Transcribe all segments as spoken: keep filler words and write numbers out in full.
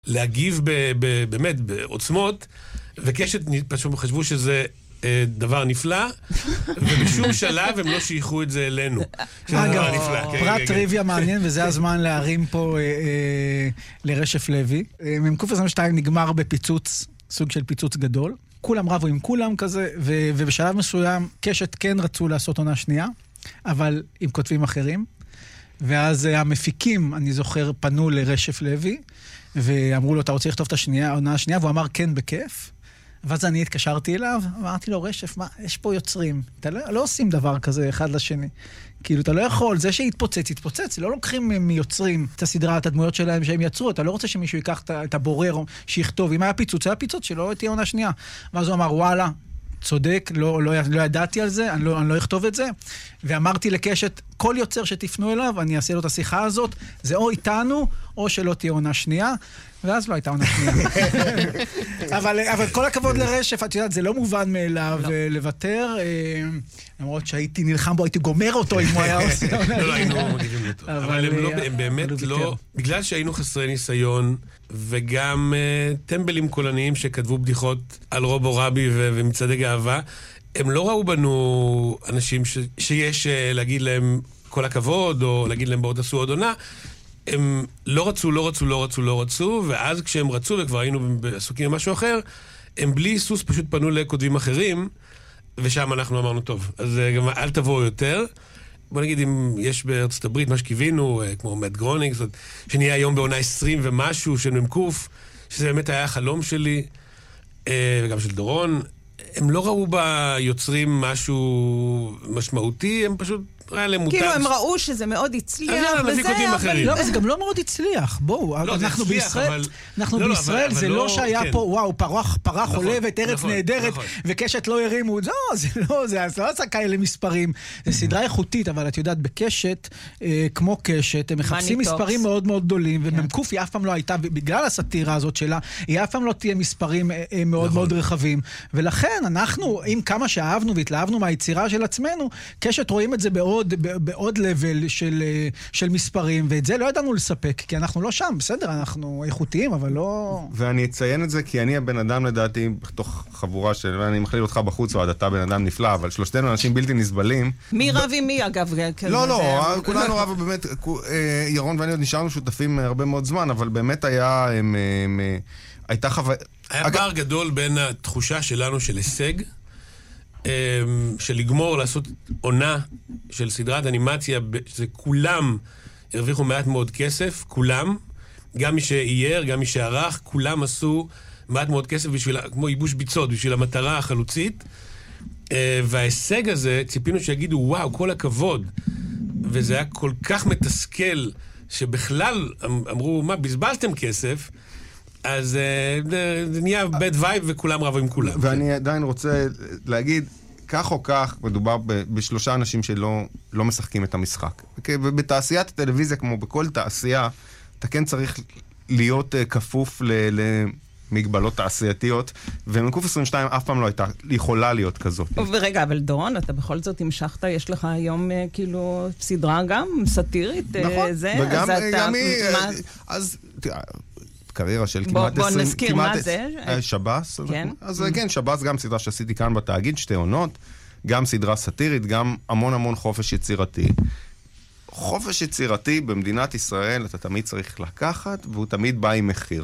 להגיב ב, ב, באמת בעוצמות, וקשת פשוט חשבו שזה אה, דבר נפלא, ובשום שלב הם לא שייכו את זה אלינו. אגב, פרט טריוויה מעניין, וזה הזמן להרים פה אה, אה, לרשף לוי. ממקוף עשרים ושתיים נגמר בפיצוץ, סוג של פיצוץ גדול. כולם רבו עם כולם כזה, ו- ובשלב מסוים קשת כן רצו לעשות עונה שנייה, אבל עם כותבים אחרים. ואז המפיקים, אני זוכר, פנו לרשף לוי, ואמרו לו, אתה רוצה לכתוב את השנייה, העונה השנייה? והוא אמר, כן, בכיף. ואז אני התקשרתי אליו, אמרתי לו, רשף, מה, יש פה יוצרים. אתה לא, לא עושים דבר כזה אחד לשני. כאילו, אתה לא יכול, זה שהתפוצץ, התפוצץ. לא לוקחים מיוצרים את הסדרה, את הדמויות שלהם שהם יצרו. אתה לא רוצה שמישהו ייקח את הבורר, שיכתוב. אם היה פיצוץ, היה פיצוץ, שלא תהיה עונה שנייה. ואז הוא אמר, וואלה, צודק, לא, לא, לא ידעתי על זה, אני לא, אני לא אכתוב את זה. ואמרתי לקשת, כל יוצר שתפנו אליו, אני אעשה לו את השיחה הזאת, זה או איתנו, או שלא תהיה עונה שנייה. ואז לא הייתה עונה שנייה. אבל, אבל כל הכבוד לרשף, את יודעת, זה לא מובן מאליו לוותר, למרות שהייתי נלחם בו, הייתי גומר אותו אם הוא היה עושה עונה. לא, לא, היינו מגיבים אותו. אבל הם באמת לא, בגלל שהיינו חסרי ניסיון, וגם טמבלים קולניים שכתבו בדיחות על רובו רבי ומצעדי גאווה, הם לא ראו בנו אנשים שיש להגיד להם כל הכבוד, או להגיד להם בואו תעשו עוד עונה, הם לא רצו, לא רצו, לא רצו, לא רצו, ואז כשהם רצו, וכבר היינו עסוקים במשהו אחר, הם בלי היסוס פשוט פנו לכותבים אחרים, ושם אנחנו אמרנו, טוב, אז גם אל תבואו יותר. בוא נגיד, אם יש בארצות הברית, מה שקיווינו, כמו מאט גרונינג, שנהיה היום בעונה עשרים ומשהו של ממקוף, שזה באמת היה החלום שלי, וגם של דורון, הם לא ראו ביוצרים משהו משמעותי, הם פשוט ראה להם מותג. כאילו הם ראו שזה מאוד הצליח, וזה, אבל... לא, אבל זה גם לא מאוד הצליח. בואו, אנחנו בישראל, אנחנו בישראל, זה לא שהיה פה, וואו, פרה חולבת, ארץ נהדרת, וקשת לא הרימו. לא, זה לא, זה לא עשה כאלה מספרים. זה סדרה איכותית, אבל את יודעת, בקשת, כמו קשת, הם מחפשים מספרים מאוד מאוד גדולים, וממקוף היא אף פעם לא הייתה, בגלל הסאטירה הזאת שלה, היא אף פעם לא תהיה מספרים מאוד מאוד רחבים. ולכן, אנחנו, עם כמה שאהבנו והתלהבנו מהיצירה של עצמנו, קשת רואים את זה בעוד בעוד לבל של, של מספרים, ואת זה לא ידענו לספק, כי אנחנו לא שם, בסדר, אנחנו איכותיים, אבל לא... ואני אציין את זה, כי אני הבן אדם לדעתי, בתוך חבורה של, ואני מכליל אותך בחוץ, ועד אתה בן אדם נפלא, אבל שלושתנו אנשים בלתי נסבלים. מי רב עם מי, אגב? לא, לא, כולנו רב, באמת, ירון ואני עוד נשארנו שותפים הרבה מאוד זמן, אבל באמת היה, הייתה חוויה... היה פער גדול בין התחושה שלנו של הישג, של לגמור, לעשות עונה של סדרת אנימציה, שזה כולם הרוויחו מעט מאוד כסף, כולם, גם מי שאייר, גם מי שערך, כולם עשו מעט מאוד כסף בשביל, כמו ייבוש ביצות, בשביל המטרה החלוצית, וההישג הזה, ציפינו שיגידו, וואו, כל הכבוד, וזה היה כל כך מתסכל, שבכלל אמרו, מה, בזבזתם כסף, אז זה נהיה bad vibe וכולם רבו עם כולם. ואני עדיין רוצה להגיד, כך או כך, מדובר בשלושה אנשים שלא לא משחקים את המשחק. ובתעשיית הטלוויזיה, כמו בכל תעשייה, אתה כן צריך להיות כפוף למגבלות תעשייתיות, ומקוף עשרים ושתיים אף פעם לא הייתה, יכולה להיות כזאת. ורגע, אבל דורון, אתה בכל זאת המשכת, יש לך היום כאילו סדרה גם, סאטירית. נכון, וגם גם היא, אז... קריירה של כמעט עשרים... בוא נזכיר מה זה. שב"ס. אז כן, שב"ס גם סדרה שעשיתי כאן בתאגיד, שתי עונות, גם סדרה סאטירית, גם המון המון חופש יצירתי. חופש יצירתי במדינת ישראל אתה תמיד צריך לקחת, והוא תמיד בא עם מחיר.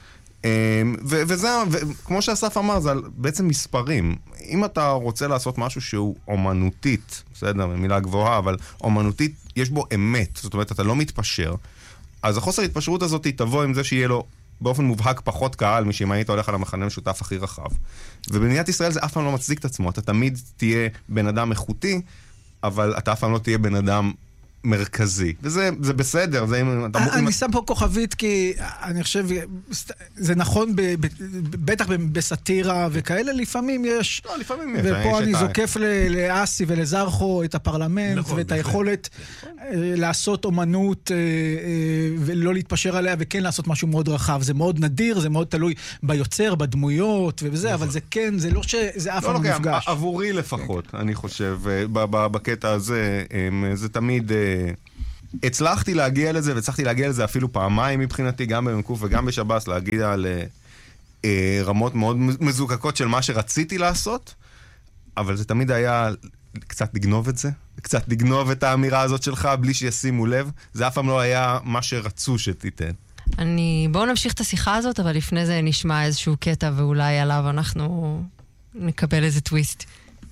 וזה, כמו שאסף אמר, זה בעצם מספרים. אם אתה רוצה לעשות משהו שהוא אומנותית, בסדר, מילה גבוהה, אבל אומנותית, יש בו אמת. זאת אומרת, אתה לא מתפשר. אז החוסר התפשרות הזאת תבוא עם זה שיהיה לו באופן מובהק פחות קהל, משאם היית הולך על המחנה משותף הכי רחב. ובמדינת ישראל זה אף פעם לא מצדיק את עצמו. אתה תמיד תהיה בן אדם איכותי, אבל אתה אף פעם לא תהיה בן אדם מרכזי. וזה זה בסדר. זה, אני שם פה כוכבית, כי אני חושב, זה נכון, בטח בסאטירה וכאלה, לפעמים יש... לא, לפעמים יש. ופה אני זוקף לאסי ולזרחו את הפרלמנט, ואת היכולת לעשות אומנות ולא להתפשר עליה, וכן לעשות משהו מאוד רחב. זה מאוד נדיר, זה מאוד תלוי ביוצר, בדמויות ובזה, אבל זה כן, זה לא שזה אף פעם מפגש. עבורי לפחות, אני חושב, בקטע הזה, זה תמיד... הצלחתי להגיע לזה, והצלחתי להגיע לזה אפילו פעמיים מבחינתי, גם במקוף וגם בשב"ס, להגיע לרמות מאוד מזוקקות של מה שרציתי לעשות, אבל זה תמיד היה קצת לגנוב את זה, קצת לגנוב את האמירה הזאת שלך, בלי שישימו לב. זה אף פעם לא היה מה שרצו שתיתן. אני... בואו נמשיך את השיחה הזאת, אבל לפני זה נשמע איזשהו קטע, ואולי עליו אנחנו נקבל איזה טוויסט.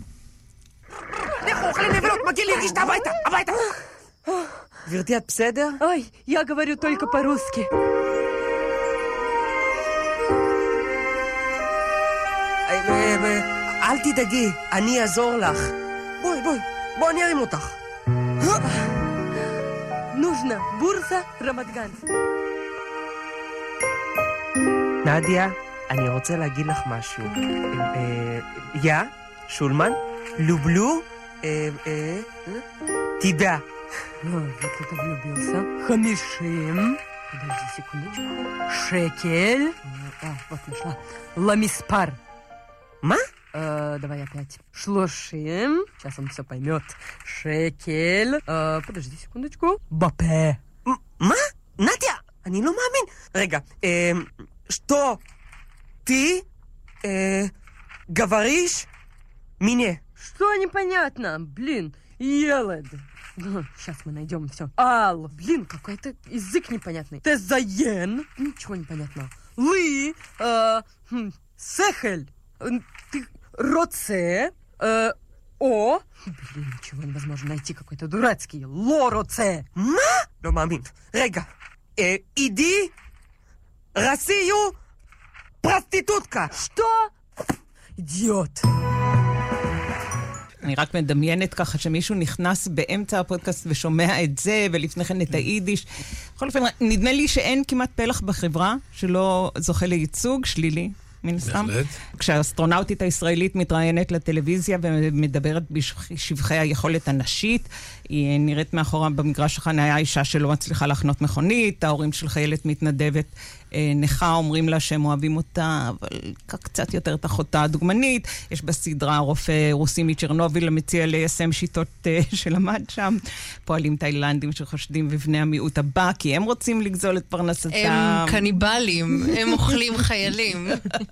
לכו, אוכלים נבלות, מגיע להרגיש את הביתה, הביתה! גברתי, את בסדר? Ой, я говорю только по-русски. אל תדאגי, אני אעזור לך. בואי, בואי, בואי אני ארים אותך. Нужно бурса Рамадган. נדיה, אני רוצה להגיד לך משהו. יא, שולמן, לובלו, תדע. Вот это влюбился. Хамишим. Подожди секундочку. Шекель. А, вот нашла. Ламиспар. מה? Э, давай опять. Шлошим. Сейчас он все поймет. Шекель. Э, подожди секундочку. Бапе. מה? נדיה, אני לא מאמין. רגע, שטו, ты, говоришь мне? Что непонятно? Блин, елед. Сейчас мы найдем все. Ал, блин, какой-то язык непонятный. Тезаен. Ничего не понятно. Лы. Э, хм, сехель. Ты роце. Э, о. Блин, ничего невозможно найти. Какой-то дурацкий. Лороце. מה? לא מאמין. רגע, אידי, רסיו, פרסטיטוטקה. Что? Идиот. אני רק מדמיינת ככה שמישהו נכנס באמצע הפודקאסט ושומע את זה, ולפני כן את היידיש. בכל אופן, נדמה לי שאין כמעט פלח בחברה שלא זוכה לייצוג שלילי, מן סתם. כשהאסטרונאוטית הישראלית מתראיינת לטלוויזיה ומדברת בשבחי היכולת הנשית, היא נראית מאחורה במגרש החניה אישה שלא מצליחה להחנות מכונית, ההורים של חיילת מתנדבת נכה, אומרים לה שהם אוהבים אותה, אבל קצת יותר את אחותה הדוגמנית. יש בסדרה רופא רוסי מצ'רנוביל המציע ליישם שיטות שלמד שם. פועלים תאילנדים שחושדים בבני המיעוט הבא, כי הם רוצים לגזול את פרנסתם. הם קניבלים, הם אוכלים חיילים.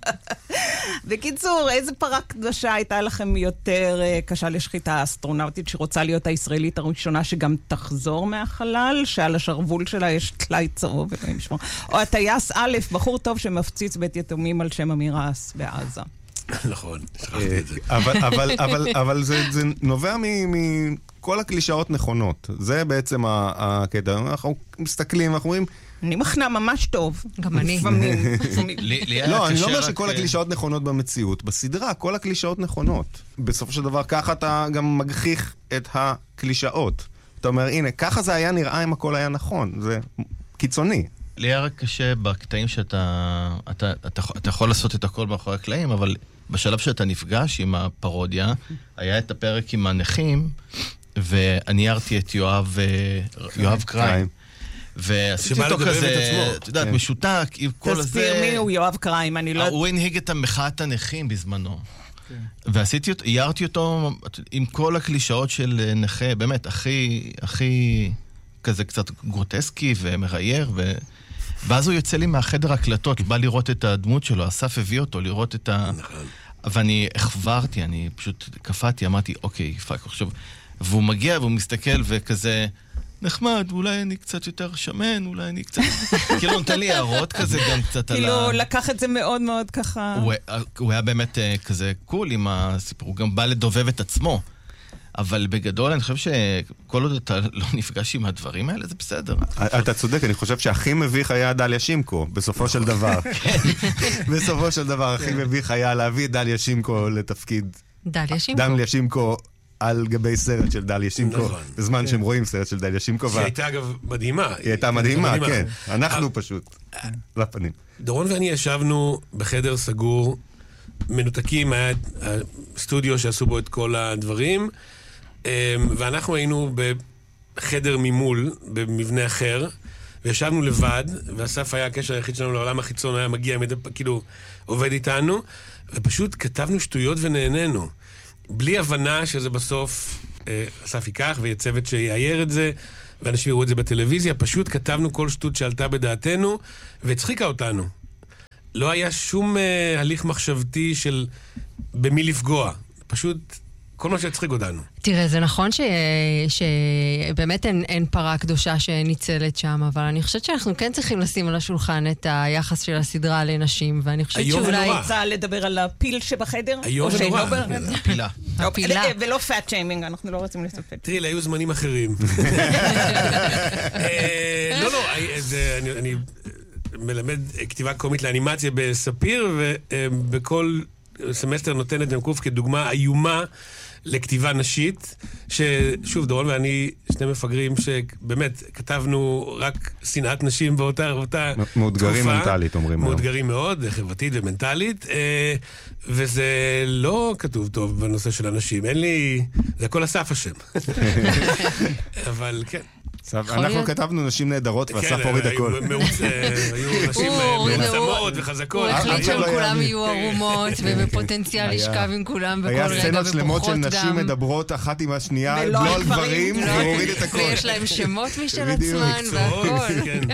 בקיצור, איזה פרה קדושה הייתה לכם יותר קשה לשחיטה? האסטרונאוטית שרוצה להיות הישראלית הראשונה שגם תחזור מהחלל, שעל השרוול שלה יש טלאי צהוב, או הטייס א', בחור טוב שמפציץ בית יתומים על שם אמירס בעזה. נכון, שכחתי את זה. אבל זה נובע מכל הקלישאות נכונות. זה בעצם הקטע. אנחנו מסתכלים, אנחנו אומרים... אני מכנה ממש טוב. גם אני. לא, אני לא אומר שכל הקלישאות נכונות במציאות. בסדרה, כל הקלישאות נכונות. בסופו של דבר, ככה אתה גם מגחיך את הקלישאות. אתה אומר, הנה, ככה זה היה נראה אם הכל היה נכון. זה קיצוני. לי היה רק קשה בקטעים שאתה אתה, אתה, אתה יכול לעשות את הכל מאחורי הקלעים, אבל בשלב שאתה נפגש עם הפרודיה, היה את הפרק עם הנכים, ואני ארתי את יואב, יואב קריים. ועשיתי אותו כזה, אתה יודעת, משותק, עם כל הזה... תסביר מי הוא יואב קריים, אני לא... הוא הנהיג את המחאת הנכים בזמנו. ועשיתי אותו, איירתי אותו עם כל הקלישאות של נכה, באמת, הכי, הכי כזה קצת גרוטסקי ומראייר, ו... ואז הוא יוצא לי מהחדר הקלטות, בא לראות את הדמות שלו, אסף הביא אותו לראות את ה... ואני החברתי, אני פשוט קפאתי, אמרתי, אוקיי, פאק, עכשיו... והוא מגיע והוא מסתכל וכזה... נחמד, אולי אני קצת יותר שמן, אולי אני קצת... כאילו, נותן לי הערות כזה גם קצת על ה... כאילו, לקח את זה מאוד מאוד ככה... הוא היה באמת כזה קול עם הסיפור, הוא גם בא לדובב את עצמו. אבל בגדול, אני חושב שכל עוד אתה לא נפגש עם הדברים האלה, זה בסדר. אתה צודק, אני חושב שהכי מביך היה דליה שימקו, בסופו של דבר. בסופו של דבר, הכי מביך היה להביא את דליה שימקו לתפקיד. דליה שימקו. דליה שימקו. על גבי סרט של דליה שימקו, בזמן שהם רואים סרט של דליה שימקו. שהיא הייתה אגב מדהימה. היא הייתה מדהימה, כן. אנחנו פשוט, לפנים. דורון ואני ישבנו בחדר סגור, מנותקים, היה סטודיו שעשו בו את כל הדברים, ואנחנו היינו בחדר ממול, במבנה אחר, וישבנו לבד, ואסף היה הקשר היחיד שלנו לעולם החיצון, היה מגיע, כאילו, עובד איתנו, ופשוט כתבנו שטויות ונהנינו. בלי הבנה שזה בסוף, אה, אסף ייקח ויהיה צוות שיעייר את זה, ואנשים יראו את זה בטלוויזיה, פשוט כתבנו כל שטות שעלתה בדעתנו, והצחיקה אותנו. לא היה שום uh, הליך מחשבתי של במי לפגוע. פשוט כל מה שהצחיק אותנו. תראה, זה נכון ש... שבאמת אין, אין פרה קדושה שניצלת שם, אבל אני חושבת שאנחנו כן צריכים לשים על השולחן את היחס של הסדרה לנשים, ואני חושבת שאולי... אני רוצה לדבר על הפיל שבחדר? היום ונורא. הפילה. הפילה. ולא פאט שיימינג, אנחנו לא רוצים לספר. תראי, היו זמנים אחרים. לא, לא, אני מלמד כתיבה קומית לאנימציה בספיר, ובכל סמסטר נותנת במקוף כדוגמה איומה לכתיבה נשית, ששוב, דורון ואני שני מפגרים שבאמת כתבנו רק שנאת נשים באותה תקופה. מאותגרים מנטלית, אומרים. מאותגרים מאוד, חברתית ומנטלית, וזה לא כתוב טוב בנושא של אנשים. אין לי... זה הכל אסף השם. אבל כן. אנחנו כתבנו נשים נהדרות, ואסף הוריד הכל. היו נשים מעוצמות וחזקות. הוא החליט שהם כולם יהיו ערומות, ובפוטנציאל לשכב עם כולם בכל רגע, היה סצנות שלמות של גם. נשים מדברות אחת עם השנייה, לא על גברים, והוריד את הכל. ויש להם שמות משל עצמן, והכל.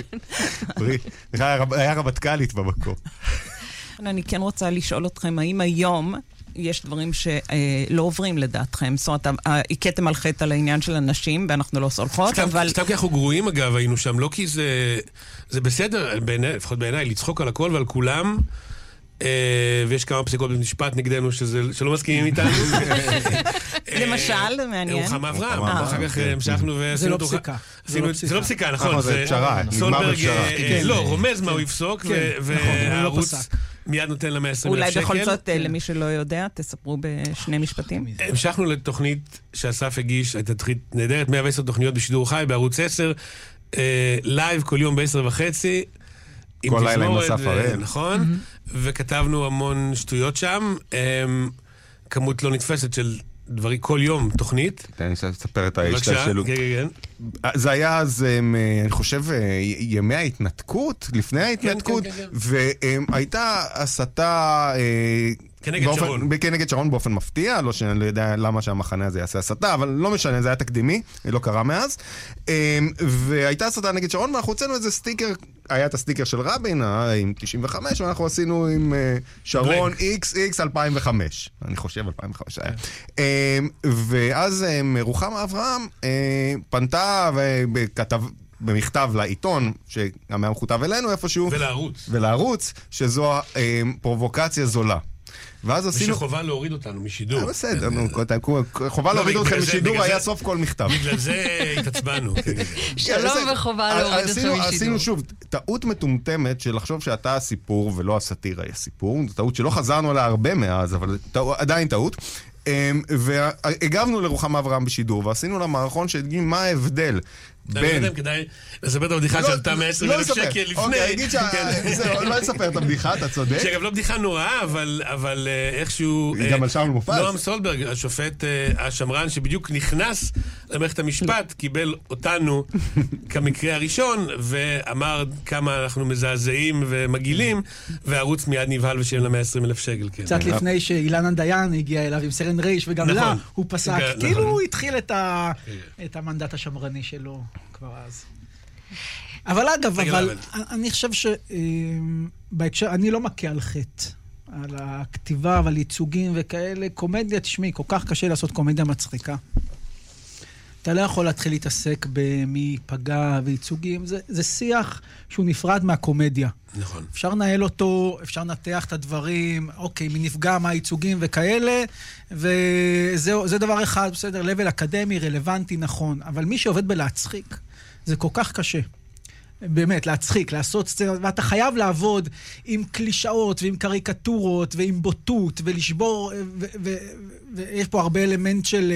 היה רבטקלית במקום. אני כן רוצה לשאול אתכם, האם היום... יש דברים שלא עוברים לדעתכם. זאת אומרת, הכתם על חטא על העניין של הנשים, ואנחנו לא סולחות, אבל... סתם כי אנחנו גרועים, אגב, היינו שם, לא כי זה... זה בסדר, לפחות בעיניי, לצחוק על הכל ועל כולם, ויש כמה פסיקות במשפט נגדנו שלא מסכימים איתנו. למשל, מעניין. רוחמה אברהם. אחר כך המשכנו ועשינו... זה לא פסיקה. זה לא פסיקה, נכון. זה פשרה, נגמר בפשרה. לא, רומז מה הוא יפסוק, והערוץ... מיד נותן לה מאה ועשרים אלף שקל. אולי בכל זאת, למי שלא יודע, תספרו בשני משפטים. המשכנו לתוכנית שאסף הגיש, הייתה תוכנית נהדרת, מאה ועשר תוכניות בשידור חי, בערוץ עשר, לייב כל יום בעשר וחצי. כל לילה עם אסף הראל. נכון, וכתבנו המון שטויות שם, כמות לא נתפסת של דברי כל יום תוכנית. תן לי לספר את ההשתלשלות. כן, כן, כן. זה היה אז, אני חושב, ימי ההתנתקות, לפני ההתנתקות, והייתה הסתה... כנגד שרון. כנגד שרון באופן מפתיע, לא שאני לא יודע למה שהמחנה הזה יעשה הסתה, אבל לא משנה, זה היה תקדימי, לא קרה מאז. והייתה הסתה נגד שרון, ואנחנו הוצאנו איזה סטיקר, היה את הסטיקר של רבין, עם תשעים וחמש, ואנחנו עשינו עם שרון איקס איקס אלפיים וחמש. אני חושב אלפיים וחמש היה. ואז רוחמה אברהם פנתה וכתב... במכתב לעיתון, שגם היה מכותב אלינו איפשהו. ולערוץ. ולערוץ, שזו פרובוקציה זולה. ואז עשינו... ושחובה להוריד אותנו משידור. בסדר, חובה להוריד אותכם משידור היה סוף כל מכתב. בגלל זה התעצבנו. שלום וחובה להוריד אותכם משידור. עשינו שוב, טעות מטומטמת של לחשוב שאתה הסיפור ולא הסאטירה היא הסיפור. זו טעות שלא חזרנו עליה הרבה מאז, אבל עדיין טעות. והגבנו לרוחמה אברהם בשידור, ועשינו לה מערכון שהדגים מה ההבדל בין... אני לא יודע אם כדאי לספר את הבדיחה שעלתה מאה ועשרים אלף שקל לפני. אוקיי, אגיד לא לספר את הבדיחה, אתה צודק. שאגב, לא בדיחה נוראה, אבל איכשהו... גם על שאול מופז. נועם סולברג, השופט השמרן, שבדיוק נכנס למערכת המשפט, קיבל אותנו כמקרה הראשון, ואמר כמה אנחנו מזעזעים ומגילים, והערוץ מיד נבהל ושילם לה מאה ועשרים אלף שקל. קצת לפני שאילנה דיין הגיע אליו עם סרן רייש, וגם לה הוא פסק. כאילו הוא התחיל את המנדט השמרני שלו. כבר אז. אבל אגב, אבל אני חושב שבהקשר, אני לא מכה על חטא, על הכתיבה ועל ייצוגים וכאלה. קומדיה, תשמעי, כל כך קשה לעשות קומדיה מצחיקה. אתה לא יכול להתחיל להתעסק במי פגע וייצוגים. זה, זה שיח שהוא נפרד מהקומדיה. נכון. אפשר לנהל אותו, אפשר לנתח את הדברים, אוקיי, מי נפגע, מה הייצוגים וכאלה, וזה דבר אחד, בסדר, לבל אקדמי, רלוונטי, נכון. אבל מי שעובד בלהצחיק, זה כל כך קשה. באמת, להצחיק, לעשות סצנות, ואתה חייב לעבוד עם קלישאות ועם קריקטורות ועם בוטות ולשבור, ויש פה הרבה אלמנט של...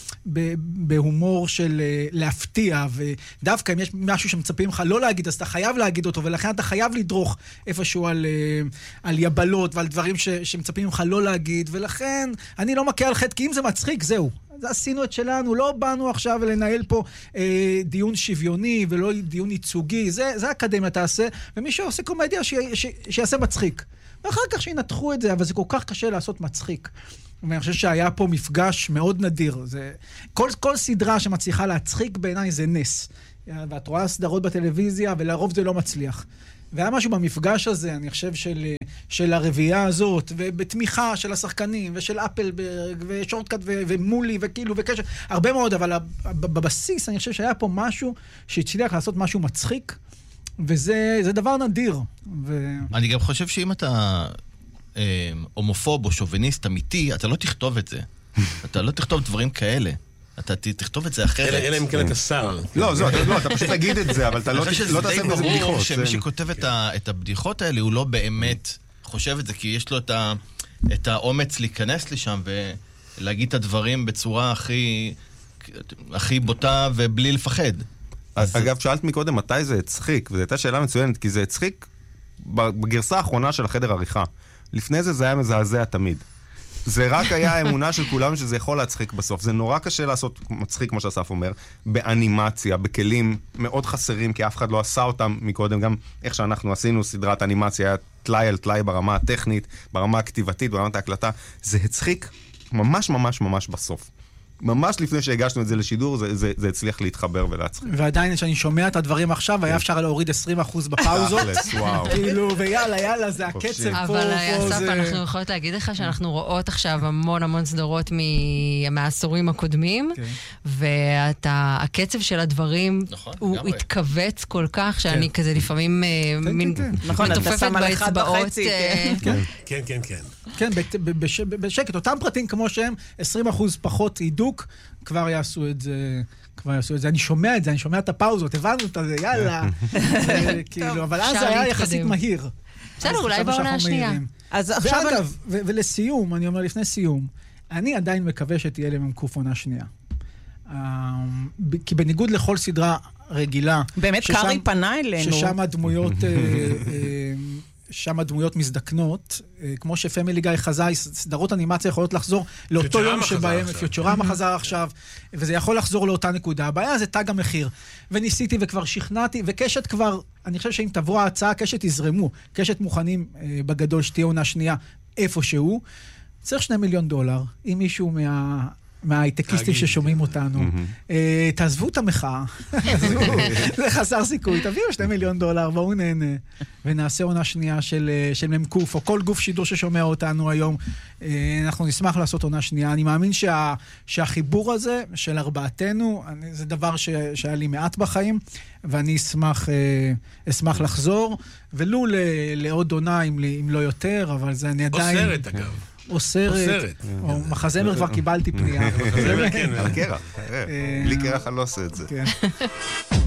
בהומור של להפתיע, ודווקא אם יש משהו שמצפים לך לא להגיד, אז אתה חייב להגיד אותו, ולכן אתה חייב לדרוך איפשהו על, על יבלות ועל דברים ש, שמצפים ממך לא להגיד, ולכן אני לא מכה על חטא, כי אם זה מצחיק, זהו. זה עשינו את שלנו, לא באנו עכשיו לנהל פה אה, דיון שוויוני ולא דיון ייצוגי, זה, זה אקדמיה תעשה, ומי שעושה קומדיה ש, ש, שיעשה מצחיק. ואחר כך שינתחו את זה, אבל זה כל כך קשה לעשות מצחיק. ואני חושב שהיה פה מפגש מאוד נדיר. זה... כל, כל סדרה שמצליחה להצחיק בעיניי זה נס. ואת רואה סדרות בטלוויזיה, ולרוב זה לא מצליח. והיה משהו במפגש הזה, אני חושב, של, של הרביעייה הזאת, ובתמיכה של השחקנים, ושל אפלברג, ושורטקאט, ו- ומולי, וכאילו, וקשר, הרבה מאוד, אבל בבסיס אני חושב שהיה פה משהו שהצליח לעשות משהו מצחיק, וזה זה דבר נדיר. ו... אני גם חושב שאם אתה אה, הומופוב או שוביניסט אמיתי, אתה לא תכתוב את זה. אתה לא תכתוב דברים כאלה. אתה תכתוב את זה אחרת. אלא אם כן אתה שר. לא, אתה פשוט תגיד את זה, אבל אתה לא תעשה בזה בדיחות. שמי שכותב את הבדיחות האלה, הוא לא באמת חושב את זה, כי יש לו את האומץ להיכנס לשם ולהגיד את הדברים בצורה הכי בוטה ובלי לפחד. אגב, שאלת מקודם מתי זה הצחיק, וזו הייתה שאלה מצוינת, כי זה הצחיק בגרסה האחרונה של החדר עריכה. לפני זה זה היה מזעזע תמיד. זה רק היה האמונה של כולם שזה יכול להצחיק בסוף. זה נורא קשה לעשות מצחיק, כמו שאסף אומר, באנימציה, בכלים מאוד חסרים, כי אף אחד לא עשה אותם מקודם. גם איך שאנחנו עשינו סדרת אנימציה, היה תלאי על תלאי ברמה הטכנית, ברמה הכתיבתית, ברמת ההקלטה. זה הצחיק ממש ממש ממש בסוף. ממש לפני שהגשנו את זה לשידור, זה, זה, זה הצליח להתחבר ולהצחיק. ועדיין, כשאני שומע את הדברים עכשיו, היה אפשר להוריד עשרים אחוז בפאוזות. כאילו, ויאללה, יאללה, זה הקצב פה. אבל אסף, אנחנו יכולות להגיד לך שאנחנו רואות עכשיו המון המון סדרות מהעשורים הקודמים, והקצב של הדברים, הוא התכווץ כל כך, שאני כזה לפעמים מתופפת באצבעות. כן, כן, כן. כן, בשקט, אותם פרטים כמו שהם, עשרים אחוז פחות עידוק, כבר יעשו את זה, כבר יעשו את זה. אני שומע את זה, אני שומע את הפאוזות, הבנו את זה, יאללה. כאילו, אבל אז זה היה יחסית מהיר. בסדר, אולי בעונה השנייה. ואגב, ולסיום, אני אומר לפני סיום, אני עדיין מקווה שתהיה לממקוף עונה שנייה. כי בניגוד לכל סדרה רגילה, באמת קארי פנה אלינו. ששם הדמויות... שם הדמויות מזדקנות, כמו שפמילי גיא חזאי, סדרות אנימציה יכולות לחזור לאותו יום שבהם, פיוטרמה חזר עכשיו, וזה יכול לחזור לאותה נקודה. הבעיה זה תג המחיר. וניסיתי וכבר שכנעתי, וקשת כבר, אני חושב שאם תבוא ההצעה, קשת יזרמו, קשת מוכנים בגדול שתהיה עונה שנייה איפשהו, צריך שני מיליון דולר, אם מישהו מה... מההייטקיסטים ששומעים אותנו. תעזבו את המחאה, זה חסר סיכוי, תביאו שני מיליון דולר, בואו נהנה, ונעשה עונה שנייה של ממקוף, או כל גוף שידור ששומע אותנו היום, אנחנו נשמח לעשות עונה שנייה. אני מאמין שהחיבור הזה של ארבעתנו, זה דבר שהיה לי מעט בחיים, ואני אשמח לחזור, ולו לעוד עונה, אם לא יותר, אבל זה אני עדיין... או סרט, אגב. או סרט, או מחזמר כבר קיבלתי פנייה. על קרח, בלי קרח אני לא עושה את זה.